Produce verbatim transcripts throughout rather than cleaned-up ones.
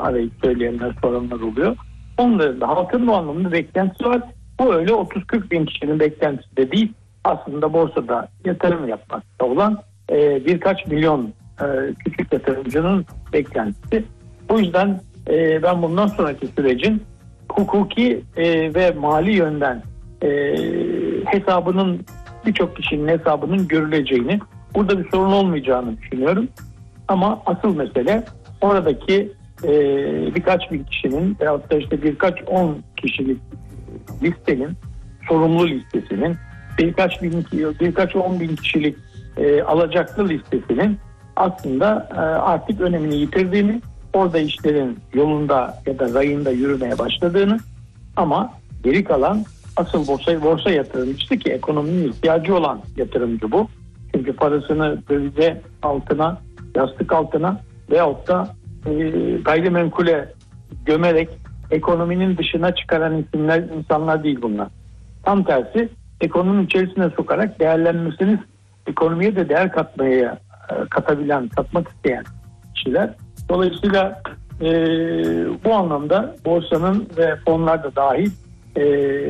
arayıp söyleyenler, soranlar oluyor. Onların da halkın bu anlamda beklentisi var. Bu öyle otuz kırk bin kişinin beklentisi de değil. Aslında borsada yatırım yapmakta olan e, birkaç milyon e, küçük yatırımcının beklentisi. O yüzden e, ben bundan sonraki sürecin hukuki e, ve mali yönden e, hesabının, birçok kişinin hesabının görüleceğini, burada bir sorun olmayacağını düşünüyorum. Ama asıl mesele oradaki e, birkaç bin kişinin veyahut da işte birkaç on kişilik listenin, sorumlu listesinin, birkaç bin, birkaç on bin kişilik e, alacaklı listesinin aslında e, artık önemini yitirdiğini, orada işlerin yolunda ya da rayında yürümeye başladığını, ama geri kalan asıl borsa, borsa yatırımcısı, ki ekonominin ihtiyacı olan yatırımcı bu. Çünkü parasını dövize, altına, yastık altına veyahut da e, gayrimenkule gömerek ekonominin dışına çıkaran isimler, insanlar değil bunlar. Tam tersi, ekonominin içerisine sokarak değerlenmesini, ekonomiye de değer katmaya katabilen, katmak isteyen kişiler. Dolayısıyla e, bu anlamda borsanın ve fonlar da dahil e,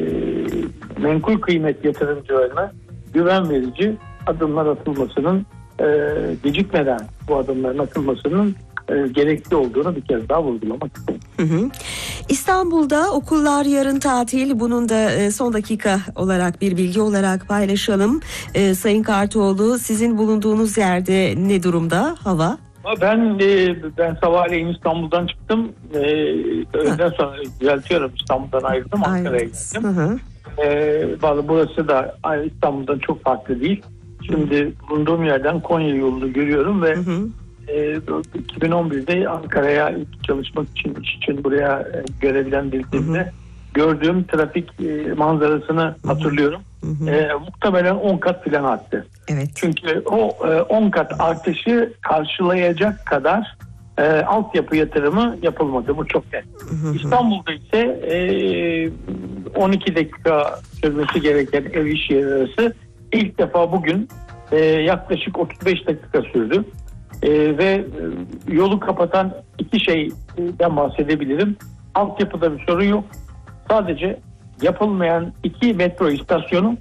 menkul kıymet yatırımcılarına güven verici adımlar atılmasının, e, gecikmeden bu adımların atılmasının e, gerekli olduğunu bir kez daha vurgulamak istedim. Hı hı. İstanbul'da okullar yarın tatil. Bunun da e, son dakika olarak bir bilgi olarak paylaşalım. E, Sayın Kartoğlu, sizin bulunduğunuz yerde ne durumda hava? Ben e, ben sabahleyin İstanbul'dan çıktım. E, öğleden sonra düzeltiyorum, İstanbul'dan ayrıldım, Ankara'ya gittim. Hı hı. E, burası da İstanbul'dan çok farklı değil. Şimdi bulunduğum yerden Konya yolunu görüyorum ve hı hı. E, iki bin on birde Ankara'ya ilk çalışmak için, iş için buraya e, görevlendirildiğimde hı hı. gördüğüm trafik e, manzarasını hı hı. hatırlıyorum. Hı hı. E, muhtemelen on kat falan arttı. Evet. Çünkü o e, on kat artışı karşılayacak kadar e, altyapı yatırımı yapılmadı. Bu çok net. Hı hı. İstanbul'da ise e, on iki dakika sürmesi gereken ev iş yeri arası ilk defa bugün e, yaklaşık otuz beş dakika sürdü. Ee, ve e, yolu kapatan iki şeyden bahsedebilirim. Altyapıda bir sorun yok. Sadece yapılmayan iki metro istasyonu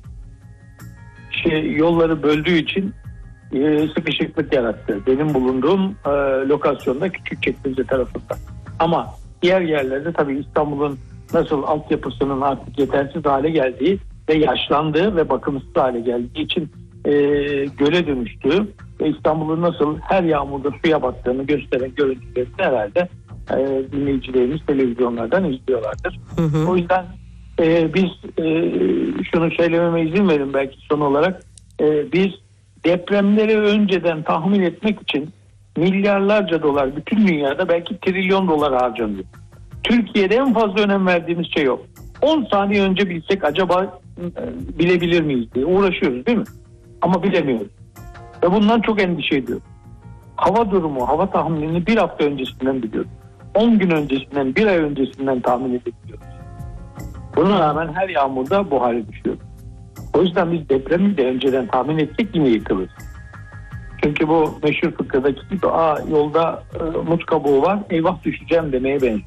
şey, yolları böldüğü için e, sıkışıklık yarattı. Benim bulunduğum e, lokasyonda Küçükçekmece tarafında. Ama diğer yerlerde tabii İstanbul'un nasıl altyapısının artık yetersiz hale geldiği ve yaşlandığı ve bakımsız hale geldiği için e, göle dönüştüğü ve İstanbul'un nasıl her yağmurda suya battığını gösteren görüntüleri herhalde e, dinleyicilerimiz televizyonlardan izliyorlardır. Hı hı. O yüzden e, biz e, şunu söylememe izin verin belki son olarak. E, biz depremleri önceden tahmin etmek için milyarlarca dolar, bütün dünyada belki trilyon dolar harcanıyor. Türkiye'de en fazla önem verdiğimiz şey yok. on saniye önce bilsek acaba e, bilebilir miyiz diye uğraşıyoruz değil mi? Ama bilemiyoruz. Ve bundan çok endişe ediyorum. Hava durumu, hava tahminini bir hafta öncesinden biliyoruz. on gün öncesinden, bir ay öncesinden tahmin edebiliyoruz. Buna rağmen her yağmurda bu hale düşüyoruz. O yüzden biz depremi de önceden tahmin etsek yine yıkılırız. Çünkü bu meşhur fıkradaki gibi Aa, yolda e, mut kabuğu var, eyvah düşeceğim demeye benziyor.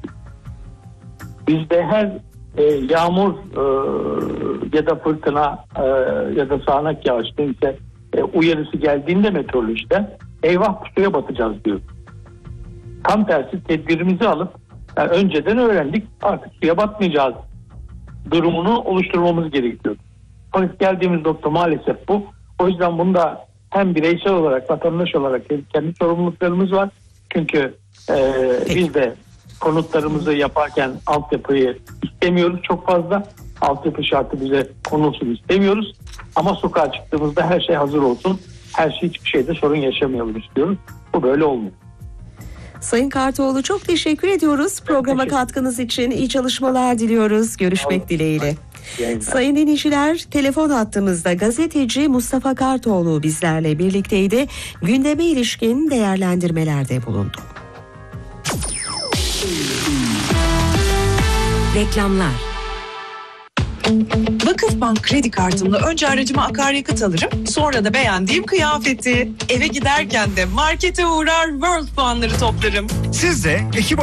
Bizde her e, yağmur e, ya da fırtına e, ya da sağanak yağış neyse e, uyarısı geldiğinde meteorolojide eyvah suya batacağız diyor. Tam tersi tedbirimizi alıp yani önceden öğrendik, artık suya batmayacağız durumunu oluşturmamız gerekiyor. Fakat geldiğimiz nokta maalesef bu. O yüzden bunda hem bireysel olarak, vatandaş olarak kendi sorumluluklarımız var. Çünkü e, biz de konutlarımızı yaparken altyapıyı istemiyoruz çok fazla. Altyapı şartı bize konulsun istemiyoruz. Ama sokağa çıktığımızda her şey hazır olsun. Her şey, hiçbir şeyde sorun yaşamayalım istiyoruz. Bu böyle olmuyor. Sayın Kartoğlu, çok teşekkür ediyoruz programa teşekkür. katkınız için. İyi çalışmalar diliyoruz. Görüşmek Olur. dileğiyle. Yayınlar. Sayın dinleyiciler, telefon hattımızda gazeteci Mustafa Kartoğlu bizlerle birlikteydi. Gündeme ilişkin değerlendirmelerde bulundu. Reklamlar. Vakıfbank kredi kartımla önce aracıma akaryakıt alırım, sonra da beğendiğim kıyafeti. Eve giderken de markete uğrar, World puanları toplarım. Siz de ekip